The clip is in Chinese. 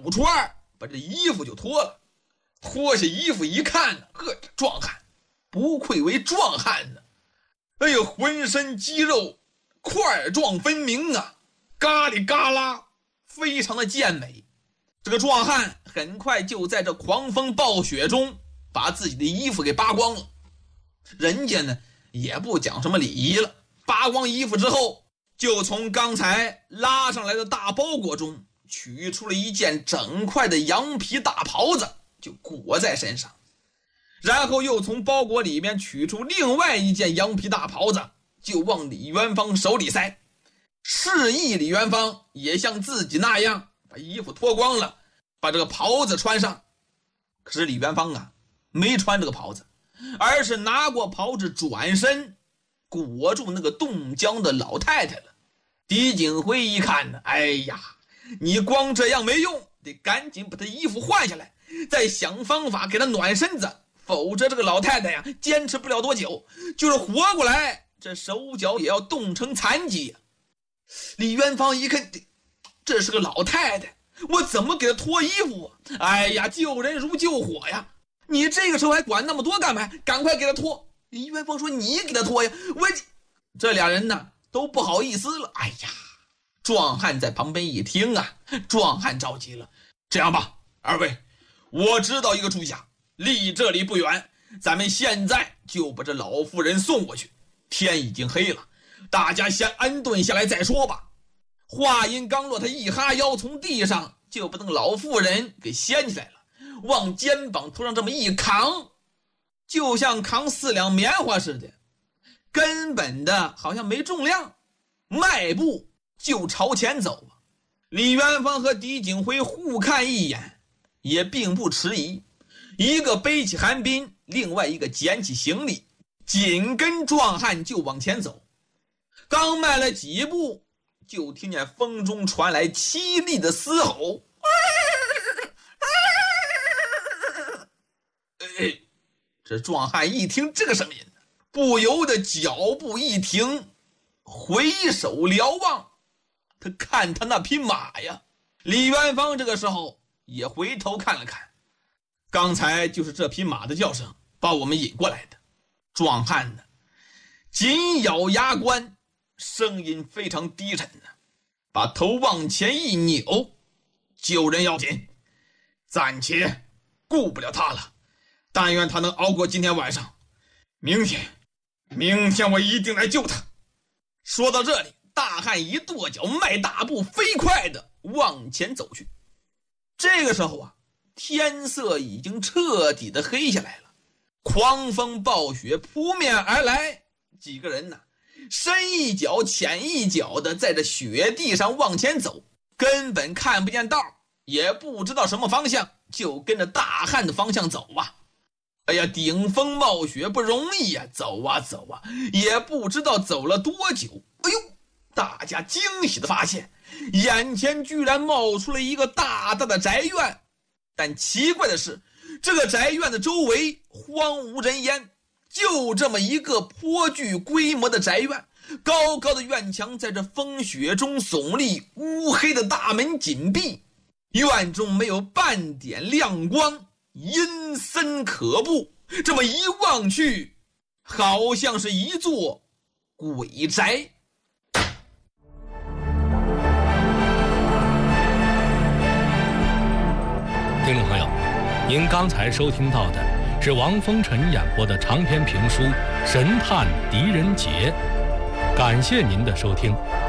手串把这衣服就脱了。脱下衣服一看呢，呵，这壮汉不愧为壮汉呢，哎呦，浑身肌肉块状分明啊，嘎里嘎啦，非常的健美。这个壮汉很快就在这狂风暴雪中把自己的衣服给扒光了。人家呢也不讲什么礼仪了，扒光衣服之后，就从刚才拉上来的大包裹中取出了一件整块的羊皮大袍子，就裹在身上，然后又从包裹里面取出另外一件羊皮大袍子，就往李元芳手里塞，示意李元芳也像自己那样把衣服脱光了，把这个袍子穿上。可是李元芳啊，没穿这个袍子，而是拿过袍子转身裹住那个冻僵的老太太了。狄景辉一看呢，哎呀，你光这样没用，得赶紧把她衣服换下来，再想方法给她暖身子，否则这个老太太呀坚持不了多久，就是活过来这手脚也要冻成残疾。李元芳一看，这是个老太太，我怎么给她脱衣服啊？哎呀，救人如救火呀，你这个时候还管那么多干嘛？赶快给她脱。李元芳说，你给她脱呀，这俩人呢都不好意思了。哎呀，壮汉在旁边一听啊，壮汉着急了，这样吧，二位，我知道一个住家，离这里不远，咱们现在就把这老妇人送过去。天已经黑了，大家先安顿下来再说吧。话音刚落，他一哈腰，从地上就把那个老妇人给掀起来了，往肩膀头上这么一扛，就像扛4两棉花似的，根本的好像没重量，迈步就朝前走。李元芳和狄景辉互看一眼，也并不迟疑，一个背起寒冰，另外一个捡起行李，紧跟壮汉就往前走。刚迈了几步，就听见风中传来凄厉的嘶吼。这壮汉一听这个声音，不由得脚步一停，回首瞭望，他看他那匹马呀。李元芳这个时候也回头看了看，刚才就是这匹马的叫声把我们引过来的。壮汉呢紧咬牙关，声音非常低沉的，把头往前一扭，救人要紧，暂且顾不了他了，但愿他能熬过今天晚上，明天我一定来救他。说到这里，大汉一跺脚，迈大步，飞快的往前走去。这个时候啊，天色已经彻底的黑下来了，狂风暴雪扑面而来，几个人呢深一脚浅一脚的在这雪地上往前走，根本看不见道，也不知道什么方向，就跟着大汉的方向走啊。哎呀，顶风冒雪不容易呀，走啊走啊，也不知道走了多久。哎呦，大家惊喜的发现，眼前居然冒出了一个大大的宅院。但奇怪的是，这个宅院的周围荒无人烟，就这么一个颇具规模的宅院，高高的院墙在这风雪中耸立，乌黑的大门紧闭，院中没有半点亮光，阴森可怖，这么一望去，好像是一座鬼宅。 听众朋友，您刚才收听到的是王风尘演播的长篇评书《神探狄仁杰》，感谢您的收听。